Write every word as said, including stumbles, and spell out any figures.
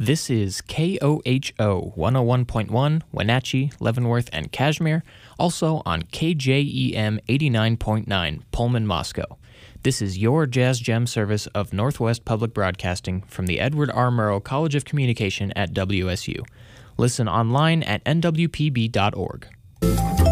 This is K O H O one oh one point one, Wenatchee, Leavenworth, and Kashmir, also on K J E M eighty-nine point nine, Pullman, Moscow. This is your Jazz Gem service of Northwest Public Broadcasting from the Edward R. Murrow College of Communication at W S U. Listen online at N W P B dot org.